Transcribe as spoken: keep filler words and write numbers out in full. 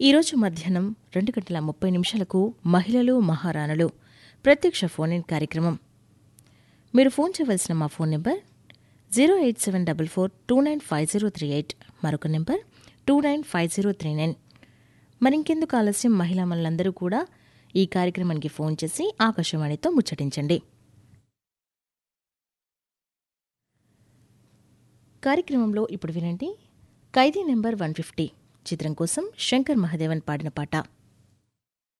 ఈరోజు మధ్యాహ్నం రెండు గంటల ముప్పై నిమిషాలకు మహిళలు మహారాణులు ప్రత్యక్ష ఫోన్ ఇన్ కార్యక్రమం. మీరు ఫోన్ చేయవలసిన మా phone number zero eight seven double four two nine five zero three eight, మరొక number two nine five zero three nine. మరింకెందుకు ఆలస్యం, మహిళా మనులందరూ కూడా ఈ కార్యక్రమానికి ఫోన్ చేసి ఆకాశవాణితో ముచ్చటించండి. కార్యక్రమంలో ఇప్పుడు వినండి ఖైదీ నెంబర్ వన్ ఫిఫ్టీ చిత్రం కోసం శంకర్ మహాదేవన్ పాడిన పాట.